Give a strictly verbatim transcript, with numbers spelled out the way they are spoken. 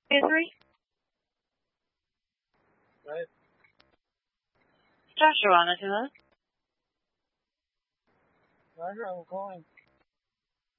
Three? Right. Joshua, on the two. Roger, I'm calling.